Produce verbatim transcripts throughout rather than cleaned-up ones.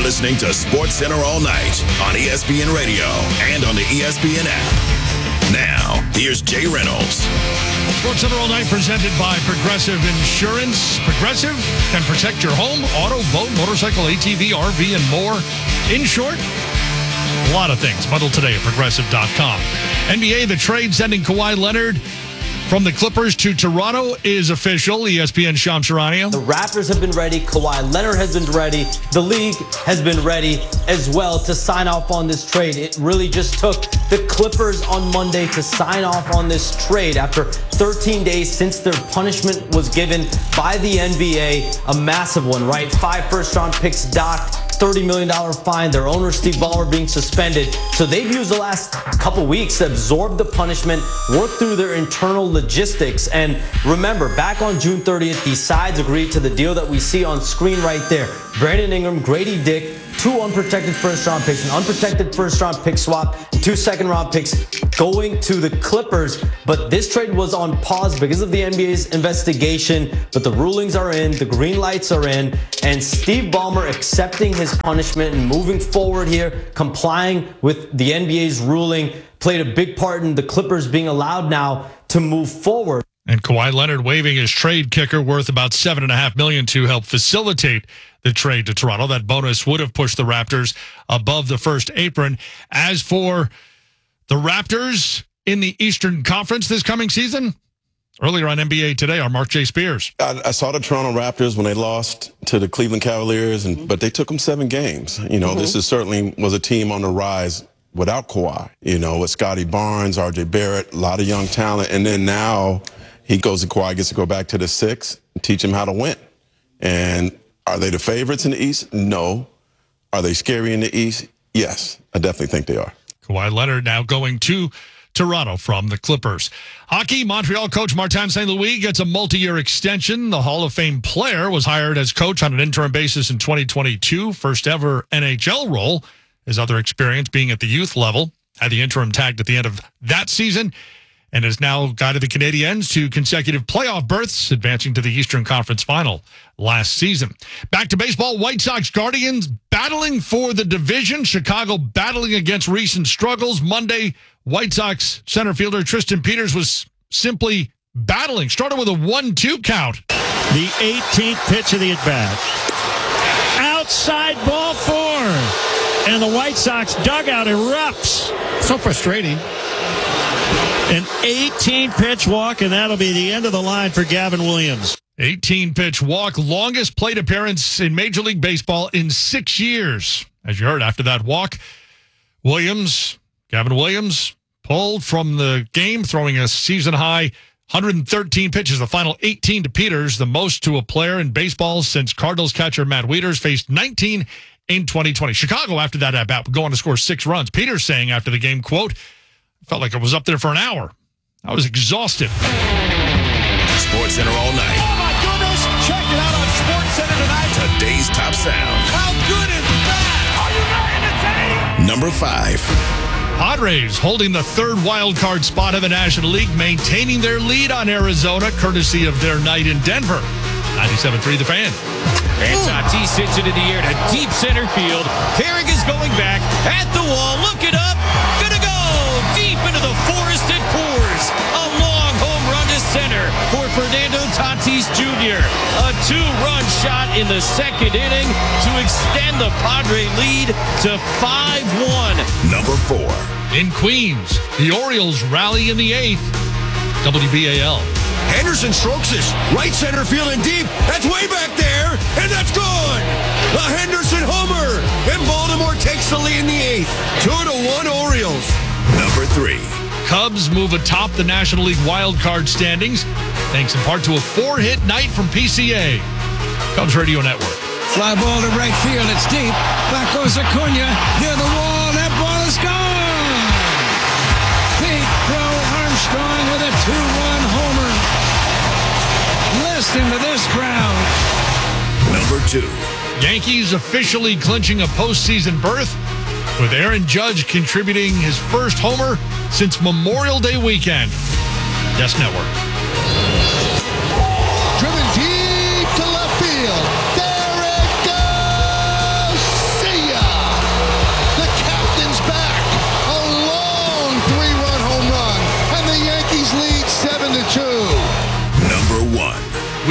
listening to SportsCenter All Night on E S P N Radio and on the E S P N app. Now, here's Jay Reynolds. SportsCenter All Night presented by Progressive Insurance. Progressive can protect your home, auto, boat, motorcycle, A T V, R V, and more. In short, a lot of things. Bundle today at Progressive dot com. N B A, the trade sending Kawhi Leonard from the Clippers to Toronto is official. E S P N Shams Charania. The Raptors have been ready. Kawhi Leonard has been ready. The league has been ready as well to sign off on this trade. It really just took the Clippers on Monday to sign off on this trade after thirteen days since their punishment was given by the N B A. A massive one, right? Five first-round picks docked. thirty million dollars fine, their owner Steve Ballmer being suspended. So they've used the last couple weeks to absorb the punishment, work through their internal logistics. And remember, back on June thirtieth, the sides agreed to the deal that we see on screen right there. Brandon Ingram, Grady Dick, two unprotected first-round picks, an unprotected first-round pick swap, two second-round picks going to the Clippers. But this trade was on pause because of the N B A's investigation. But the rulings are in, the green lights are in, and Steve Ballmer accepting his punishment and moving forward here, complying with the N B A's ruling, played a big part in the Clippers being allowed now to move forward. And Kawhi Leonard waiving his trade kicker worth about seven and a half million to help facilitate the trade to Toronto. That bonus would have pushed the Raptors above the first apron. As for the Raptors in the Eastern Conference this coming season, earlier on N B A Today, our Mark J. Spears. I, I saw the Toronto Raptors when they lost to the Cleveland Cavaliers, and mm-hmm. but they took them seven games. You know, mm-hmm. this is certainly was a team on the rise without Kawhi. You know, with Scotty Barnes, R J Barrett, a lot of young talent, and then now he goes to Kawhi, gets to go back to the six and teach him how to win. And are they the favorites in the East? No. Are they scary in the East? Yes, I definitely think they are. Kawhi Leonard now going to Toronto from the Clippers. Hockey, Montreal coach Martin Saint Louis gets a multi-year extension. The Hall of Fame player was hired as coach on an interim basis in twenty twenty-two, first ever N H L role. His other experience being at the youth level, had the interim tagged at the end of that season, and has now guided the Canadiens to consecutive playoff berths, advancing to the Eastern Conference Final last season. Back to baseball, White Sox Guardians battling for the division. Chicago battling against recent struggles. Monday, White Sox center fielder Tristan Peters was simply battling. Started with a one two count. The eighteenth pitch of the at-bat. Outside ball four. And the White Sox dugout erupts. So frustrating. An eighteen-pitch walk, and that'll be the end of the line for Gavin Williams. eighteen-pitch walk, longest plate appearance in Major League Baseball in six years. As you heard, after that walk, Williams, Gavin Williams, pulled from the game, throwing a season-high one hundred thirteen pitches, the final eighteen to Peters, the most to a player in baseball since Cardinals catcher Matt Wieters faced nineteen in twenty twenty. Chicago, after that at-bat, would go on to score six runs. Peters saying after the game, quote, felt like I was up there for an hour. I was exhausted. SportsCenter All Night. Oh, my goodness. Check it out on SportsCenter tonight. Today's top sound. How good is that? Are you ready to take? Number five. Padres holding the third wild card spot in the National League, maintaining their lead on Arizona, courtesy of their night in Denver. ninety-seven three The Fan. And Tatis sits it in the air to deep center field. Carrick is going back at the wall, looking up, gonna go deep into the forested pours. A long home run to center for Fernando Tatis Junior A two-run shot in the second inning to extend the Padre lead to five one. Number four. In Queens, the Orioles rally in the eighth. W B A L. Henderson strokes this right center field and deep. That's way back there, and that's good. A Henderson homer, and Baltimore takes the lead in the eighth. Two to one Orioles. Number three. Cubs move atop the National League wild card standings, thanks in part to a four-hit night from P C A. Cubs Radio Network. Fly ball to right field. It's deep. Back goes Acuna near the wall. That ball is gone. Pete Crow Armstrong with a two-run homer. Listen to this crowd. Number two. Yankees officially clinching a postseason berth, with Aaron Judge contributing his first homer since Memorial Day weekend. Yes Network. Driven deep to left field. There it goes. See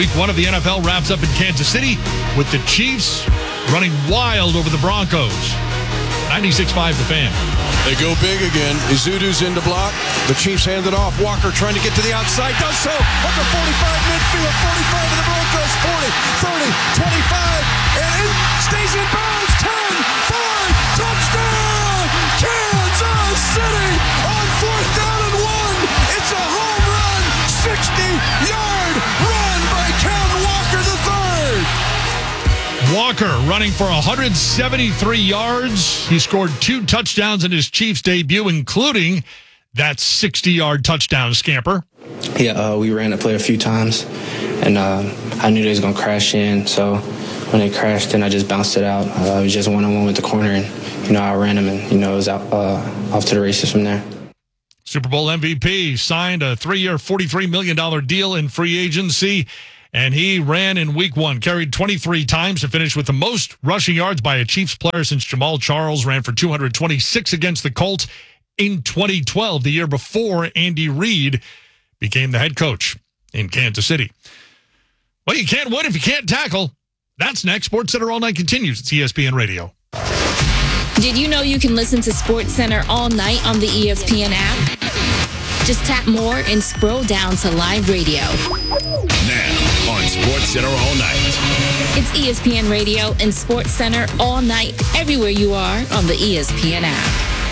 Week one of the N F L wraps up in Kansas City with the Chiefs running wild over the Broncos. ninety-six point five The Fan. They go big again. Izudu's in to block. The Chiefs hand it off. Walker trying to get to the outside. Does so. At the forty-five midfield. forty-five of the Broncos. forty, thirty, twenty-five. And it stays in bounds. ten, five, touchdown! Kansas City on fourth down and one. It's a home run. sixty-yard run by Ken Walker the third. Walker running for one hundred seventy-three yards. He scored two touchdowns in his Chiefs debut, including that sixty-yard touchdown scamper. Yeah, uh, we ran the play a few times, and uh, I knew they was going to crash in. So when they crashed in, I just bounced it out. Uh, it was just one-on-one with the corner, and, you know, I ran him, and, you know, it was out, uh, off to the races from there. Super Bowl M V P signed a three-year, forty-three million dollars deal in free agency. And he ran in week one, carried twenty-three times to finish with the most rushing yards by a Chiefs player since Jamal Charles ran for two hundred twenty-six against the Colts in twenty twelve, the year before Andy Reid became the head coach in Kansas City. Well, you can't win if you can't tackle. That's next. SportsCenter All Night continues. It's E S P N Radio. Did you know you can listen to SportsCenter all night on the E S P N app? Just tap more and scroll down to live radio. Now on SportsCenter All Night. It's E S P N Radio and SportsCenter all night, everywhere you are on the E S P N app.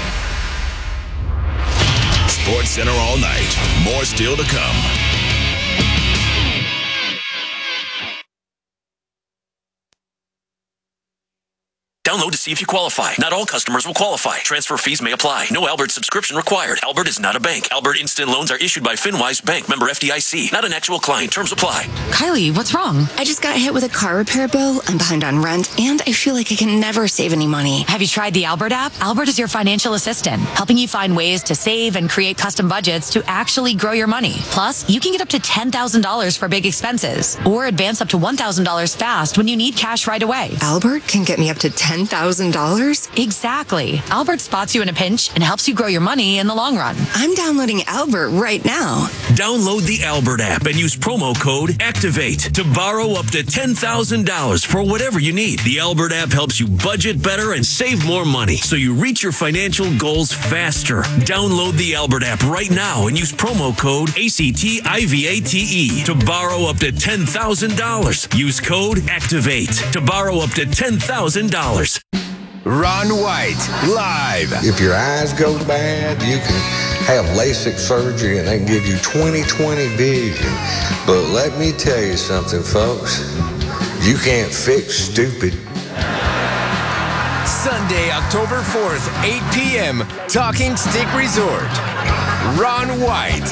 SportsCenter All Night. More still to come. Download to see if you qualify. Not all customers will qualify. Transfer fees may apply. No Albert subscription required. Albert is not a bank. Albert Instant Loans are issued by FinWise Bank, member F D I C. Not an actual client. Terms apply. Kylie, what's wrong? I just got hit with a car repair bill. I'm behind on rent, and I feel like I can never save any money. Have you tried the Albert app? Albert is your financial assistant, helping you find ways to save and create custom budgets to actually grow your money. Plus, you can get up to ten thousand dollars for big expenses, or advance up to one thousand dollars fast when you need cash right away. Albert can get me up to ten thousand dollars? Exactly. Albert spots you in a pinch and helps you grow your money in the long run. I'm downloading Albert right now. Download the Albert app and use promo code ACTIVATE to borrow up to ten thousand dollars for whatever you need. The Albert app helps you budget better and save more money so you reach your financial goals faster. Download the Albert app right now and use promo code ACTIVATE to borrow up to ten thousand dollars. Use code ACTIVATE to borrow up to ten thousand dollars. Ron White, live. If your eyes go bad, you can have LASIK surgery and they can give you twenty twenty vision. But let me tell you something, folks. You can't fix stupid. Sunday, October fourth, eight p.m., Talking Stick Resort. Ron White,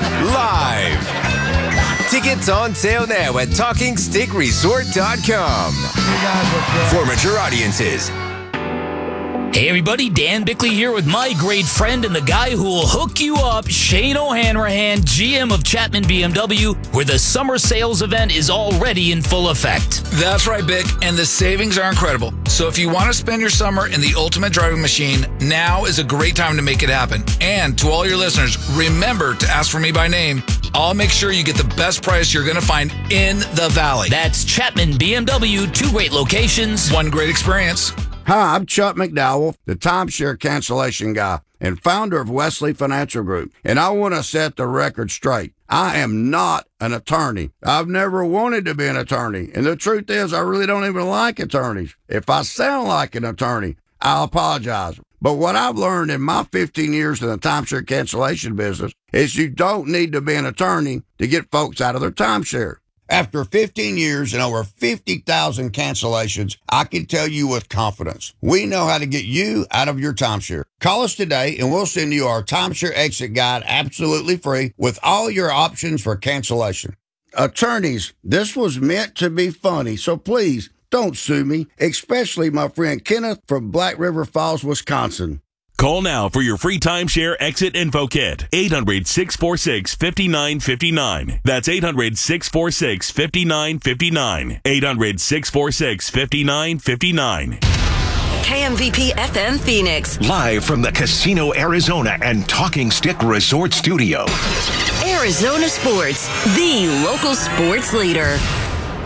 live. Tickets on sale now at talking stick resort dot com. For mature audiences. Hey everybody, Dan Bickley here with my great friend and the guy who will hook you up, Shane O'Hanrahan, G M of Chapman B M W, where the summer sales event is already in full effect. That's right, Bick, and the savings are incredible. So if you want to spend your summer in the ultimate driving machine, now is a great time to make it happen. And to all your listeners, remember to ask for me by name. I'll make sure you get the best price you're going to find in the Valley. That's Chapman B M W, two great locations, one great experience. Hi, I'm Chuck McDowell, the timeshare cancellation guy and founder of Wesley Financial Group, and I want to set the record straight. I am not an attorney. I've never wanted to be an attorney, and the truth is I really don't even like attorneys. If I sound like an attorney, I'll apologize. But what I've learned in my fifteen years in the timeshare cancellation business is you don't need to be an attorney to get folks out of their timeshare. After fifteen years and over fifty thousand cancellations, I can tell you with confidence, we know how to get you out of your timeshare. Call us today and we'll send you our timeshare exit guide absolutely free with all your options for cancellation. Attorneys, this was meant to be funny, so please don't sue me, especially my friend Kenneth from Black River Falls, Wisconsin. Call now for your free timeshare exit info kit. eight hundred, six four six, five nine five nine. That's eight hundred, six four six, five nine five nine. eight hundred, six four six, five nine five nine. K M V P F M Phoenix. Live from the Casino Arizona and Talking Stick Resort Studio. Arizona Sports, the local sports leader.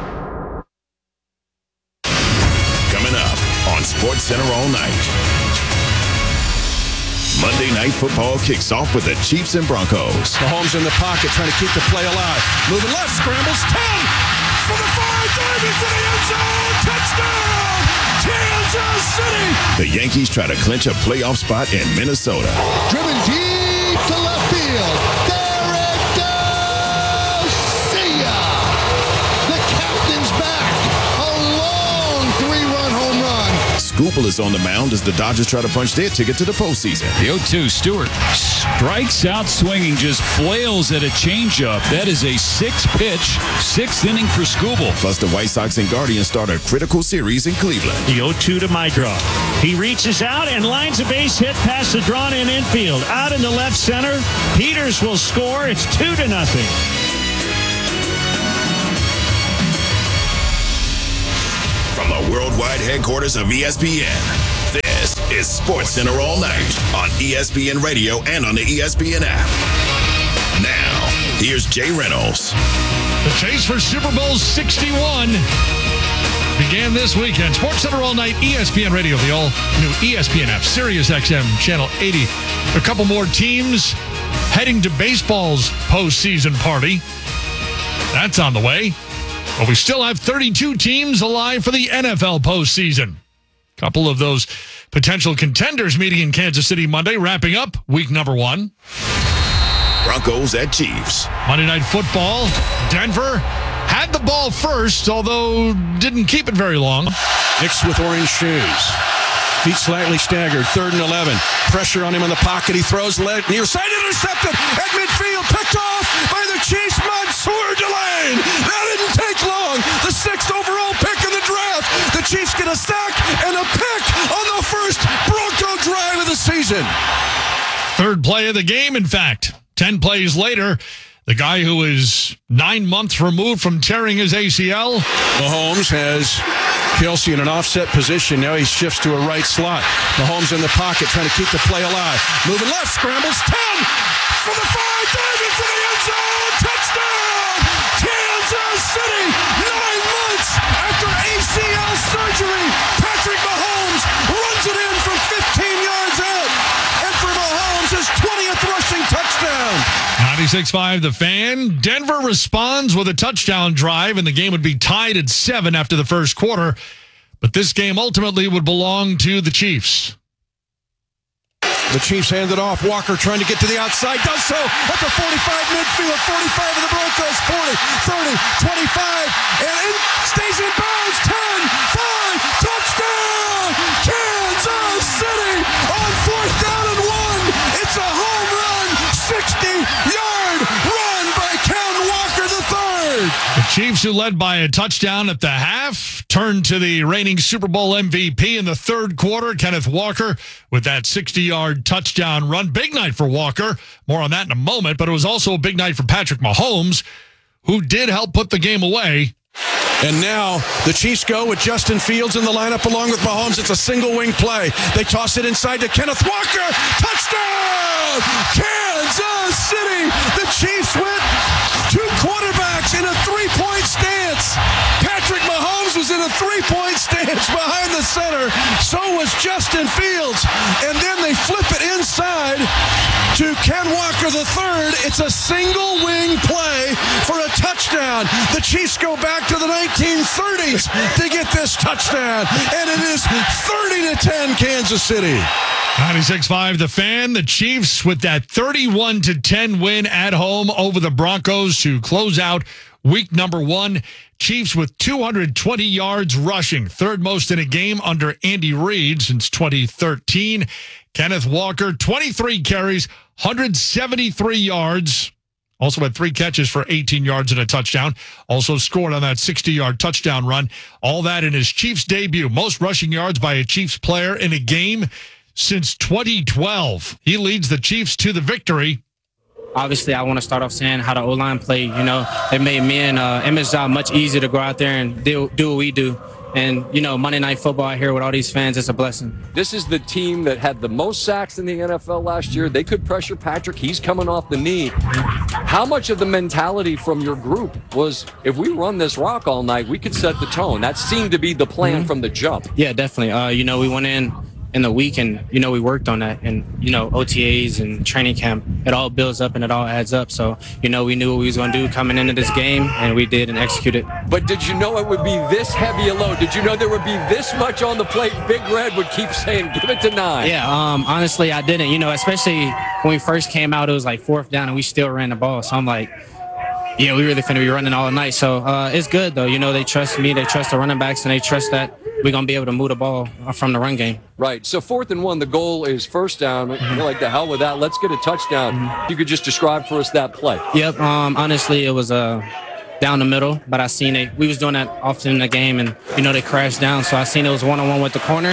on SportsCenter all night. Monday Night Football kicks off with the Chiefs and Broncos. Mahomes in the pocket trying to keep the play alive. Moving left, scrambles, ten for the five, diving for the end zone, touchdown, Kansas City. The Yankees try to clinch a playoff spot in Minnesota. Driven deep to left field. There it goes. See ya. The captain's back. A long three-run home run. Skubal is on the mound as the Dodgers try to punch their ticket to the postseason. The oh two, Stewart strikes out swinging, just flails at a changeup. That is a six-pitch, sixth inning for Skubal. Plus, the White Sox and Guardians start a critical series in Cleveland. The oh two to my draw. He reaches out and lines a base hit past the drawn-in infield. Out in the left center, Peters will score. It's two to nothing. From the worldwide headquarters of E S P N, this is SportsCenter all night on E S P N Radio and on the E S P N app. Now, here's Jay Reynolds. The chase for Super Bowl sixty-one began this weekend. SportsCenter all night, E S P N Radio, the all-new E S P N app, Sirius X M, Channel eighty. A couple more teams heading to baseball's postseason party. That's on the way. But we still have thirty-two teams alive for the N F L postseason. A couple of those potential contenders meeting in Kansas City Monday, wrapping up week number one. Broncos at Chiefs. Monday Night Football. Denver had the ball first, although didn't keep it very long. Hicks with orange shoes. Feet slightly staggered. Third and eleven. Pressure on him in the pocket. He throws leg near side, intercepted at midfield. Picked off by the Chiefs. Mansour Delane. That didn't take long. The sixth overall pick in the draft. The Chiefs get a sack and a pick on the first Bronco drive of the season. Third play of the game, in fact. Ten plays later, the guy who is nine months removed from tearing his A C L. Mahomes has Kelsey in an offset position. Now he shifts to a right slot. Mahomes in the pocket trying to keep the play alive. Moving left, scrambles, ten for the five, diving for the end zone, touchdown! Kansas City, nine months after A C L surgery, Patrick Mahomes runs it in from fifteen yards out. And for Mahomes, his twentieth rushing touchdown. ninety-six five The Fan. Denver responds with a touchdown drive, and the game would be tied at seven after the first quarter. But this game ultimately would belong to the Chiefs. The Chiefs hand it off. Walker trying to get to the outside. Does so at the forty-five midfield. forty-five of the Broncos. forty, thirty, twenty-five. And in, stays in bounds. ten, five, touchdown! Kansas City on fourth down and one. It's a home run. sixty-yard run by Ken Walker the third. The Chiefs, who led by a touchdown at the half, turned to the reigning Super Bowl M V P in the third quarter, Kenneth Walker, with that sixty-yard touchdown run. Big night for Walker. More on that in a moment, but it was also a big night for Patrick Mahomes, who did help put the game away. And now the Chiefs go with Justin Fields in the lineup along with Mahomes. It's a single wing play. They toss it inside to Kenneth Walker. Touchdown! Kansas City! The Chiefs went two quarterbacks in a three-point stance. Patrick Mahomes was in a three-point stance behind the center. So was Justin Fields. And then they flip it inside to Ken Walker the third. It's a single wing play for a touchdown. The Chiefs go back to the nineteen thirties to get this touchdown. And it is thirty to ten Kansas City. ninety-six five The Fan. The Chiefs with that thirty-one to ten win at home over the Broncos to close out week number one. Chiefs with two hundred twenty yards rushing, third most in a game under Andy Reid since twenty thirteen. Kenneth Walker, twenty-three carries, one hundred seventy-three yards. Also had three catches for eighteen yards and a touchdown. Also scored on that sixty-yard touchdown run. All that in his Chiefs debut. Most rushing yards by a Chiefs player in a game since twenty twelve. He leads the Chiefs to the victory. Obviously, I want to start off saying how the O-line played. You know, it made me and uh, Emmett's job much easier to go out there and do, do what we do. And, you know, Monday Night Football out here with all these fans, it's a blessing. This is the team that had the most sacks in the N F L last year. They could pressure Patrick. He's coming off the knee. How much of the mentality from your group was, if we run this rock all night, we could set the tone? That seemed to be the plan mm-hmm. from the jump. Yeah, definitely. Uh, you know, we went in in the week and, you know, we worked on that. And, you know, O T As and training camp, it all builds up and it all adds up. So, you know, we knew what we was going to do coming into this game, and we did and executed. But did you know it would be this heavy a load? Did you know there would be this much on the plate? Big Red would keep saying, give it to nine. Yeah, um, honestly, I didn't. You know, especially when we first came out, it was like fourth down, and we still ran the ball. So I'm like, yeah, we really finna be running all night. So uh, it's good, though. You know, they trust me. They trust the running backs, and they trust that we're going to be able to move the ball from the run game. Right. So fourth and one, the goal is first down. Mm-hmm. We're like, the hell with that. Let's get a touchdown. Mm-hmm. You could just describe for us that play. Yep. Um, honestly, it was uh, down the middle, but I seen it. We was doing that often in the game, and, you know, they crashed down. So I seen it was one-on-one with the corner,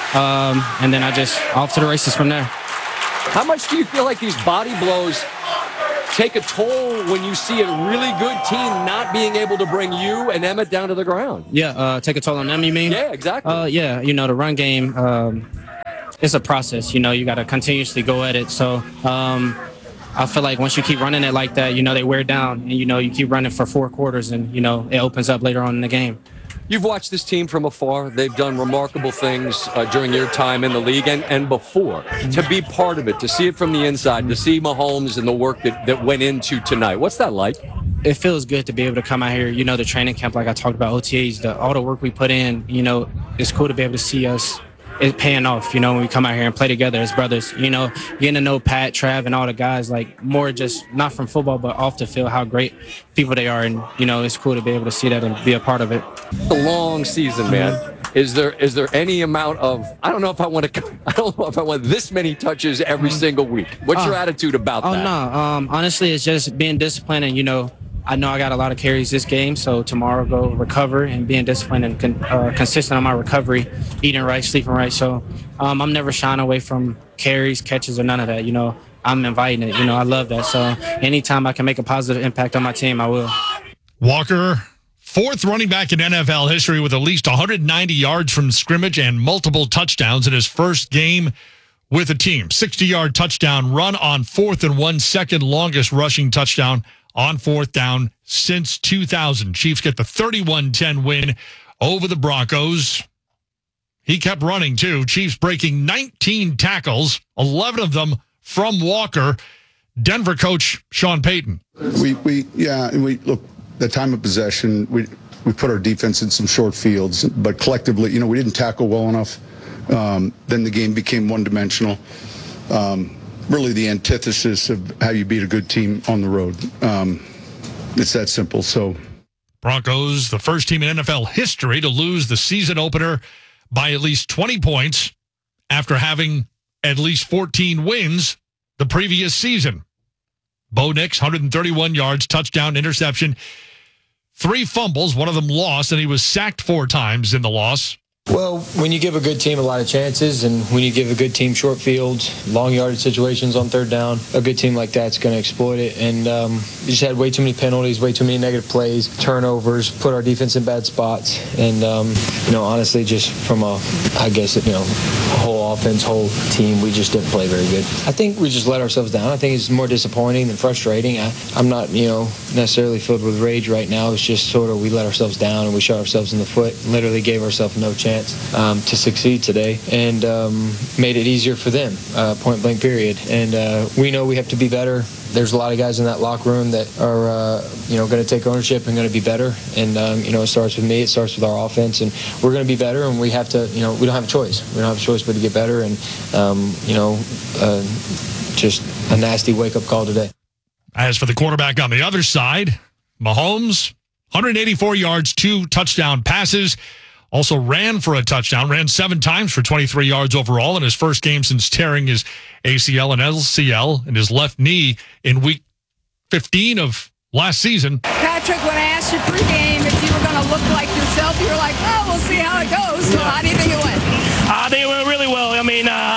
um, and then I just off to the races from there. How much do you feel like these body blows take a toll when you see a really good team not being able to bring you and Emmett down to the ground? Yeah, uh, take a toll on them, you mean? Yeah, exactly. Uh, yeah, you know, the run game, um, it's a process. You know, you got to continuously go at it. So um, I feel like once you keep running it like that, you know, they wear down. And, you know, you keep running for four quarters and, you know, it opens up later on in the game. You've watched this team from afar. They've done remarkable things uh, during your time in the league and, and before. Mm-hmm. To be part of it, to see it from the inside, mm-hmm. to see Mahomes and the work that, that went into tonight. What's that like? It feels good to be able to come out here. You know, the training camp, like I talked about, O T As, the, all the work we put in, you know, it's cool to be able to see us it paying off, you know, when we come out here and play together as brothers. You know, getting to know Pat, Trav, and all the guys, like, more just not from football, but off the field, how great people they are. And, you know, it's cool to be able to see that and be a part of it. A long season, man. Is there is there any amount of, I don't know if I want to, I don't know if I want this many touches every single week. What's uh, your attitude about oh, that? Oh, no. Um, honestly, it's just being disciplined and, you know, I know I got a lot of carries this game, so tomorrow go recover and being disciplined and con- uh, consistent on my recovery, eating right, sleeping right. So um, I'm never shying away from carries, catches, or none of that. You know, I'm inviting it. You know, I love that. So anytime I can make a positive impact on my team, I will. Walker, fourth running back in N F L history with at least one hundred ninety yards from scrimmage and multiple touchdowns in his first game with a team. sixty-yard touchdown run on fourth and one, second longest rushing touchdown on fourth down since two thousand. Chiefs get the thirty-one ten win over the Broncos. He kept running, too. Chiefs breaking nineteen tackles, eleven of them from Walker. Denver coach Sean Payton. We, we yeah, and we look, the time of possession, we, we put our defense in some short fields, but collectively, you know, we didn't tackle well enough. Um, then the game became one-dimensional. Um, really the antithesis of how you beat a good team on the road. Um, it's that simple. So, Broncos, the first team in N F L history to lose the season opener by at least twenty points after having at least fourteen wins the previous season. Bo Nix, one hundred thirty-one yards, touchdown, interception, three fumbles, one of them lost, and he was sacked four times in the loss. Well, when you give a good team a lot of chances and when you give a good team short fields, long yardage situations on third down, a good team like that's going to exploit it. And um, we just had way too many penalties, way too many negative plays, turnovers, put our defense in bad spots. And, um, you know, honestly, just from a, I guess, you know, whole offense, whole team, we just didn't play very good. I think we just let ourselves down. I think it's more disappointing than frustrating. I, I'm not, you know, necessarily filled with rage right now. It's just sort of we let ourselves down and we shot ourselves in the foot, literally gave ourselves no chance. Um, to succeed today and um, made it easier for them, uh, point blank period. And uh, we know we have to be better. There's a lot of guys in that locker room that are, uh, you know, going to take ownership and going to be better. And, um, you know, it starts with me. It starts with our offense. And we're going to be better, and we have to, you know, we don't have a choice. We don't have a choice but to get better. And, um, you know, uh, just a nasty wake-up call today. As for the quarterback on the other side, Mahomes, one hundred eighty-four yards, two touchdown passes. Also ran for a touchdown, ran seven times for twenty-three yards overall in his first game since tearing his A C L and L C L in his left knee in week fifteen of last season. Patrick, when I asked you pregame if you were going to look like yourself, you were like, well, we'll see how it goes. So how do you think it went? I think it went really well. I mean, uh, I didn't expect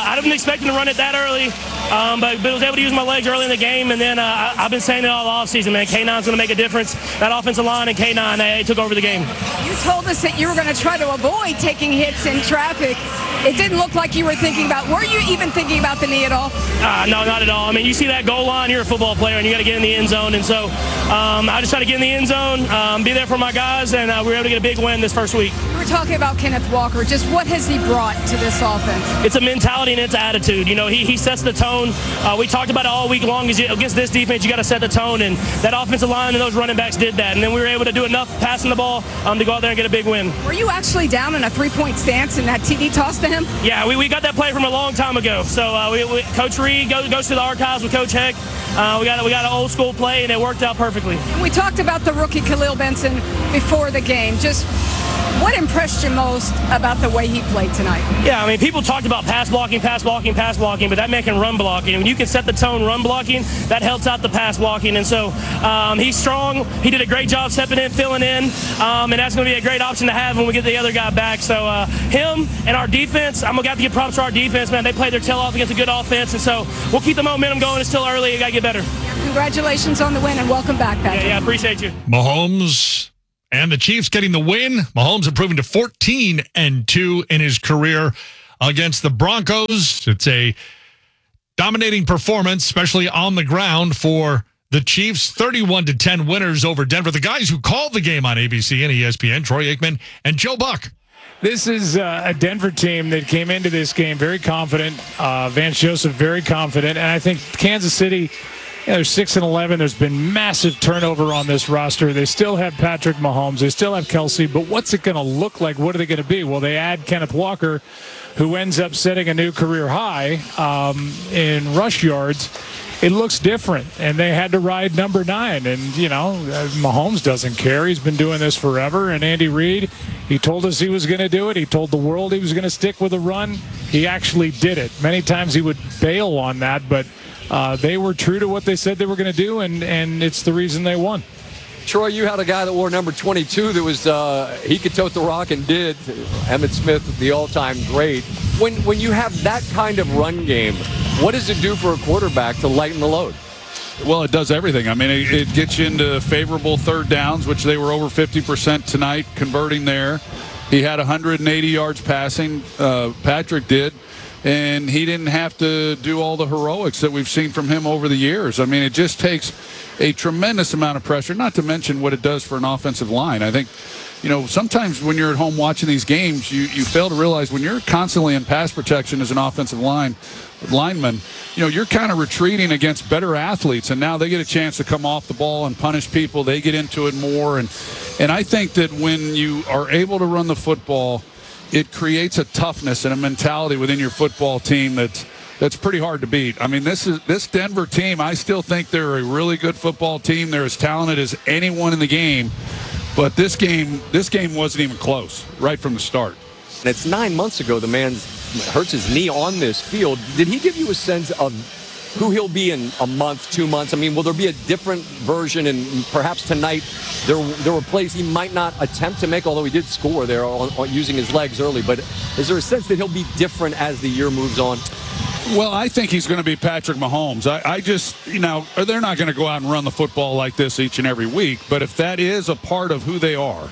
expecting to run it that early, um, but, but was able to use my legs early in the game. And then uh, I, I've been saying it all offseason, man. K nine's going to make a difference. That offensive line and K nine, they, they took over the game. You told us that you were going to try to avoid taking hits in traffic. It didn't look like you were thinking about. Were you even thinking about the knee at all? Uh, no, not at all. I mean, you see that goal line, you're a football player, and you got to get in the end zone. And so um, I just try to get in the end zone, um, be there for my guys, and uh, we were able to get a big win this first week. We were talking about Kenneth Walker. Just what has he brought to this offense? It's a mentality and it's attitude. You know, he, he sets the tone. Uh, we talked about it all week long. Against this defense, you got to set the tone, and that offensive line and those running backs did that. And then we were able to do enough passing the ball um, to go out there and get a big win. Were you actually down in a three-point stance and that T D toss to him? Yeah, we, we got that play from a long time ago. So uh, we, we, Coach Reed goes, goes to the archives with Coach Heck. Uh, we got we got an old school play, and it worked out perfectly. We talked about the rookie Khalil Benson before the game. Just what impressed you most about the way he played tonight? Yeah, I mean, people talked about pass blocking, pass blocking, pass blocking, but that man can run blocking. When you can set the tone run blocking, that helps out the pass blocking. And so um, he's strong. He did a great job stepping in, filling in, um, and that's going to be a great option to have when we get the other guy back. So uh, him and our defense, I'm going to have to give props to our defense, man. They played their tail off against a good offense, and so we'll keep the momentum going. It's still early. You got to get better. Congratulations on the win, and welcome back, Patrick. Yeah, yeah, appreciate you. Mahomes and the Chiefs getting the win. Mahomes improving to fourteen and two in his career against the Broncos. It's a dominating performance, especially on the ground for the Chiefs. thirty-one to ten winners over Denver. The guys who called the game on A B C and E S P N, Troy Aikman and Joe Buck. This is uh, a Denver team that came into this game very confident. Uh, Vance Joseph very confident. And I think Kansas City, yeah, they're six and eleven. There's been massive turnover on this roster. They still have Patrick Mahomes. They still have Kelsey. But what's it going to look like? What are they going to be? Well, they add Kenneth Walker, who ends up setting a new career high um, in rush yards. It looks different, and they had to ride number nine. And, you know, Mahomes doesn't care. He's been doing this forever. And Andy Reid, he told us he was going to do it. He told the world he was going to stick with a run. He actually did it. Many times he would bail on that, but uh, they were true to what they said they were going to do, and, and it's the reason they won. Troy, you had a guy that wore number twenty-two that was, uh, he could tote the rock and did. Emmitt Smith, the all-time great. When, when you have that kind of run game, what does it do for a quarterback to lighten the load? Well, it does everything. I mean, it, it gets you into favorable third downs, which they were over fifty percent tonight, converting there. He had one hundred eighty yards passing. Uh, Patrick did. And he didn't have to do all the heroics that we've seen from him over the years. I mean, it just takes a tremendous amount of pressure, not to mention what it does for an offensive line. I think, you know, sometimes when you're at home watching these games, you, you fail to realize when you're constantly in pass protection as an offensive line lineman, you know, you're kind of retreating against better athletes, and now they get a chance to come off the ball and punish people. They get into it more. And, and I think that when you are able to run the football, it creates a toughness and a mentality within your football team that's that's pretty hard to beat. I mean, this is this Denver team, I still think they're a really good football team. They're as talented as anyone in the game. But this game this game wasn't even close right from the start. And it's nine months ago the man hurts his knee on this field. Did he give you a sense of who he'll be in a month, two months? I mean, will there be a different version? And perhaps tonight there there were plays he might not attempt to make, although he did score there on, on using his legs early. But is there a sense that he'll be different as the year moves on? Well, I think he's going to be Patrick Mahomes. I, I just, you know, they're not going to go out and run the football like this each and every week. But if that is a part of who they are,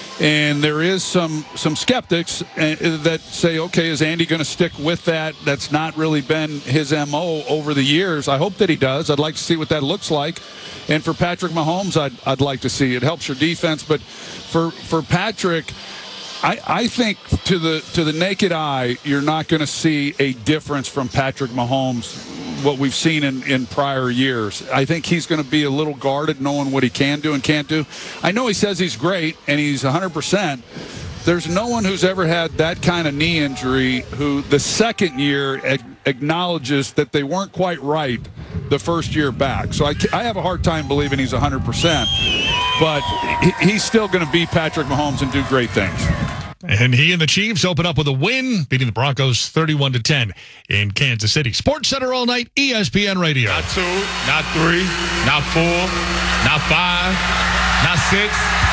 and there is some some skeptics that say, okay, is Andy going to stick with that? That's not really been his M O over the years. I hope that he does. I'd like to see what that looks like. And for Patrick Mahomes, I'd, I'd like to see. It helps your defense. But for, for Patrick, I, I think to the to the naked eye, you're not going to see a difference from Patrick Mahomes, what we've seen in, in prior years. I think he's going to be a little guarded, knowing what he can do and can't do. I know he says he's great and he's one hundred percent. There's no one who's ever had that kind of knee injury who the second year ag- acknowledges that they weren't quite right the first year back. So I, I have a hard time believing he's one hundred percent. But he, he's still going to be Patrick Mahomes and do great things. And he and the Chiefs open up with a win, beating the Broncos thirty-one to ten in Kansas City. Sports Center all night, E S P N Radio. Not two, not three, not four, not five, not six,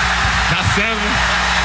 not seven.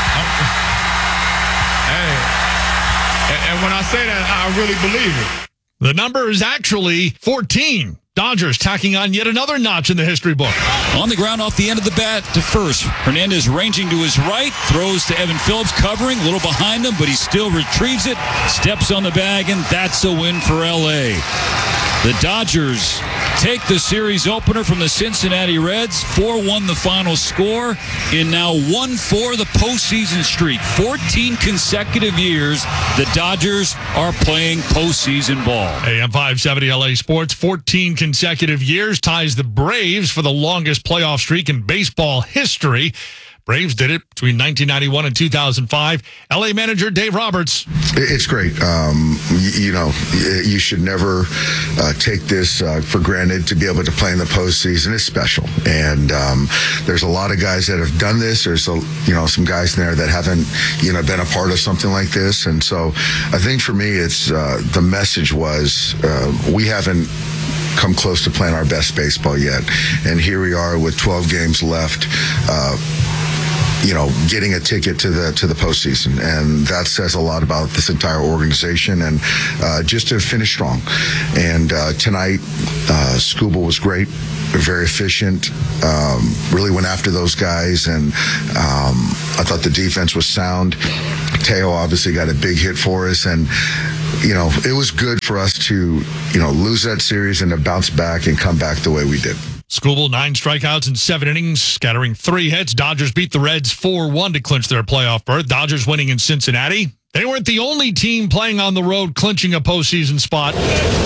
Hey, and, and when I say that, I really believe it. The number is actually fourteen. Dodgers tacking on yet another notch in the history book. On the ground off the end of the bat to first. Hernandez ranging to his right, throws to Evan Phillips, covering, a little behind him, but he still retrieves it, steps on the bag, and that's a win for L A. The Dodgers take the series opener from the Cincinnati Reds, four one the final score, and now one four the postseason streak. fourteen consecutive years the Dodgers are playing postseason ball. A M five seventy L A Sports, fourteen consecutive years, ties the Braves for the longest playoff streak in baseball history. Braves did it between nineteen ninety-one and two thousand five. L A manager Dave Roberts. It's great. Um, you, you know, you should never uh, take this uh, for granted to be able to play in the postseason. It's special. And um, there's a lot of guys that have done this. There's, a, you know, some guys in there that haven't, you know, been a part of something like this. And so I think for me, it's uh, the message was uh, we haven't come close to playing our best baseball yet. And here we are with twelve games left. Uh, you know, getting a ticket to the to the postseason, and that says a lot about this entire organization. And uh, just to finish strong. And uh, tonight, uh, Skubal was great, very efficient. Um, really went after those guys, and um, I thought the defense was sound. Teo obviously got a big hit for us, and you know, it was good for us to you know lose that series and to bounce back and come back the way we did. Skubal, nine strikeouts in seven innings, scattering three hits. Dodgers beat the Reds four one to clinch their playoff berth. Dodgers winning in Cincinnati. They weren't the only team playing on the road clinching a postseason spot.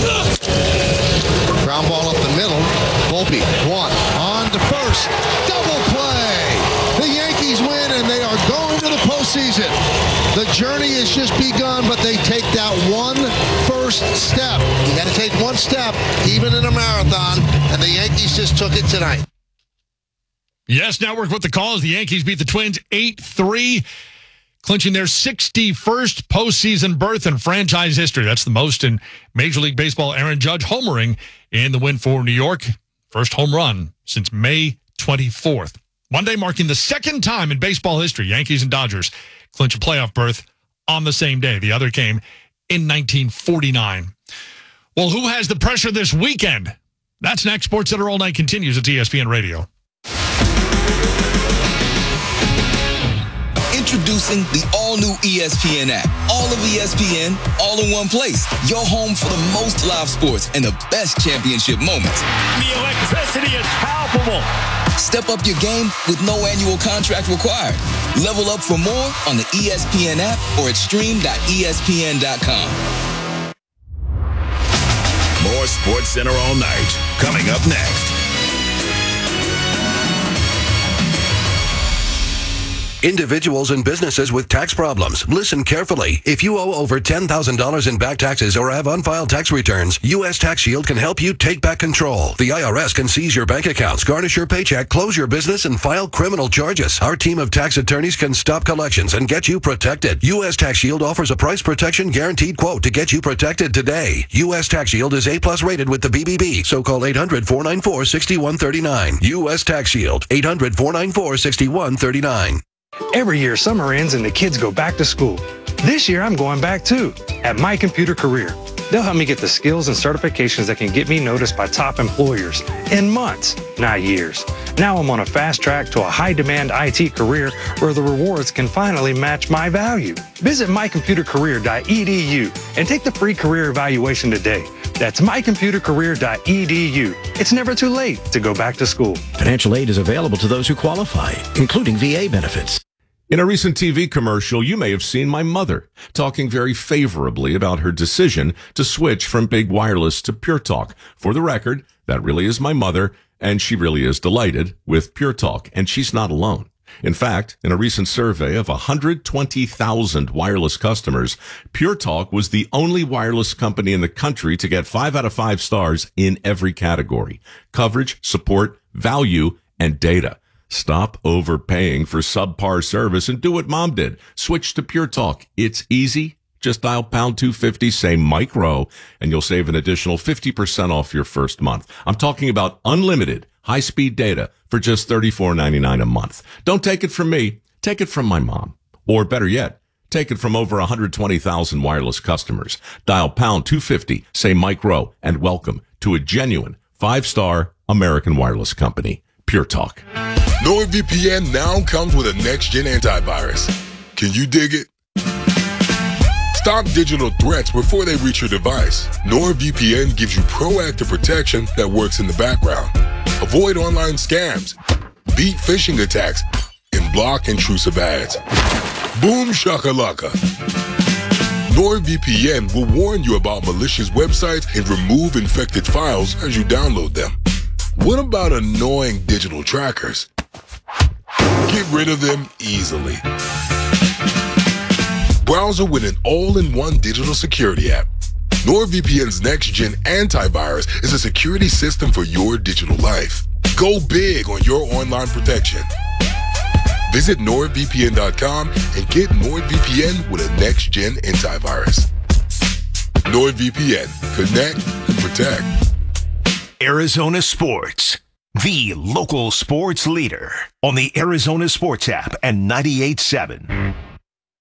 Ground ball up the middle. Volpe, one, on to first. Double play. The Yankees win, and they are going to the postseason. The journey has just begun, but they take that one first step. You got to take one step, even in a marathon, and the Yankees just took it tonight. Yes Network with the calls. The Yankees beat the Twins eight three, clinching their sixty-first postseason berth in franchise history. That's the most in Major League Baseball. Aaron Judge homering in the win for New York. First home run since May twenty-fourth. Monday marking the second time in baseball history Yankees and Dodgers clinch a playoff berth on the same day. The other came in nineteen forty-nine. Well, who has the pressure this weekend? That's next. Sports Center All Night continues at E S P N Radio. Introducing the all-new E S P N app. All of E S P N, all in one place. Your home for the most live sports and the best championship moments. The electricity is palpable. Step up your game with no annual contract required. Level up for more on the E S P N app or at stream dot E S P N dot com. More Sports Center All Night coming up next. Individuals and businesses with tax problems. Listen carefully. If you owe over ten thousand dollars in back taxes or have unfiled tax returns, U S Tax Shield can help you take back control. The I R S can seize your bank accounts, garnish your paycheck, close your business, and file criminal charges. Our team of tax attorneys can stop collections and get you protected. U S Tax Shield offers a price protection guaranteed quote to get you protected today. U S Tax Shield is A plus rated with the B B B, so call eight hundred, four nine four, six one three nine. U S Tax Shield, eight hundred, four nine four, six one three nine. Every year, summer ends and the kids go back to school. This year, I'm going back too, at My Computer Career. They'll help me get the skills and certifications that can get me noticed by top employers in months, not years. Now I'm on a fast track to a high-demand I T career where the rewards can finally match my value. Visit my computer career dot e d u and take the free career evaluation today. That's my computer career dot e d u. It's never too late to go back to school. Financial aid is available to those who qualify, including V A benefits. In a recent T V commercial, you may have seen my mother talking very favorably about her decision to switch from Big Wireless to Pure Talk. For the record, that really is my mother, and she really is delighted with Pure Talk, and she's not alone. In fact, in a recent survey of one hundred twenty thousand wireless customers, Pure Talk was the only wireless company in the country to get five out of five stars in every category: coverage, support, value, and data. Stop overpaying for subpar service and do what Mom did. Switch to Pure Talk. It's easy. Just dial pound two fifty, say Mike Rowe, and you'll save an additional fifty percent off your first month. I'm talking about unlimited high-speed data for just thirty-four ninety-nine a month. Don't take it from me. Take it from my mom. Or better yet, Take it from over one hundred twenty thousand wireless customers. Dial pound two fifty, say Mike Rowe, and welcome to a genuine five-star American wireless company. Pure Talk. NordVPN now comes with a next-gen antivirus. Can you dig it? Stop digital threats before they reach your device. NordVPN gives you proactive protection that works in the background. Avoid online scams, beat phishing attacks, and block intrusive ads. Boom shakalaka. NordVPN will warn you about malicious websites and remove infected files as you download them. What about annoying digital trackers? Get rid of them easily. Browser with an all-in-one digital security app. NordVPN's next-gen antivirus is a security system for your digital life. Go big on your online protection. Visit nord V P N dot com and get NordVPN with a next-gen antivirus. NordVPN. Connect and protect. Arizona Sports, the local sports leader on the Arizona Sports app and ninety-eight point seven.